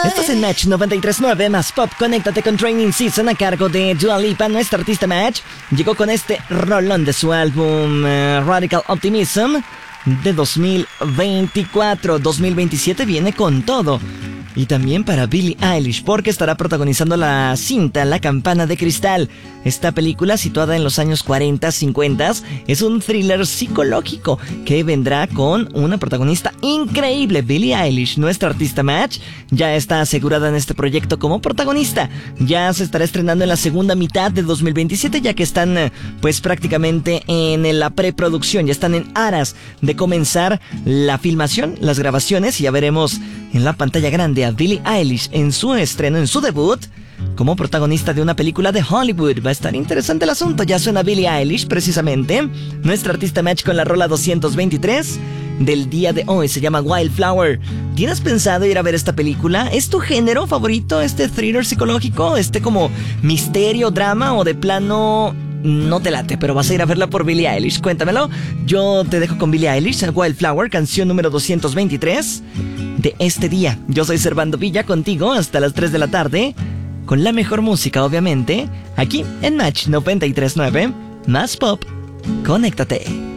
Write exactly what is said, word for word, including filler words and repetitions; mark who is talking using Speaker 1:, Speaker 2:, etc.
Speaker 1: Estás en Match noventa y tres punto nueve más Pop. Conéctate con Training Season a cargo de Dua Lipa. Nuestra artista Match llegó con este rolón de su álbum uh, Radical Optimism de dos mil veinticuatro. dos mil veintisiete viene con todo. Y también para Billie Eilish, porque estará protagonizando la cinta La Campana de Cristal. Esta película, situada en los años cuarenta, cincuenta, es un thriller psicológico que vendrá con una protagonista increíble. Billie Eilish, nuestra artista Match, ya está asegurada en este proyecto como protagonista. Ya se estará estrenando en la segunda mitad de dos mil veintisiete, ya que están pues prácticamente en la preproducción. Ya están en aras de comenzar la filmación, las grabaciones, y ya veremos en la pantalla grande a Billie Eilish en su estreno, en su debut como protagonista de una película de Hollywood. Va a estar interesante el asunto. Ya suena Billie Eilish, precisamente, nuestra artista Match, con la rola doscientos veintitrés del día de hoy. Se llama Wildflower. ¿Tienes pensado ir a ver esta película? ¿Es tu género favorito, este thriller psicológico, este como misterio, drama, o de plano no te late, pero vas a ir a verla por Billie Eilish? Cuéntamelo. Yo te dejo con Billie Eilish, Wildflower, canción número doscientos veintitrés de este día. Yo soy Servando Villa, contigo hasta las tres de la tarde, con la mejor música, obviamente, aquí en Match noventa y tres punto nueve, más Pop. Conéctate.